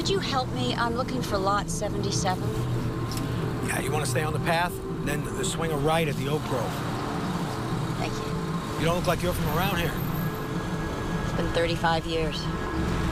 Could you help me? I'm looking for lot 77. Yeah, you want to stay on the path, then swing a right at the Oak Grove. Thank you. You don't look like you're from around here. It's been 35 years.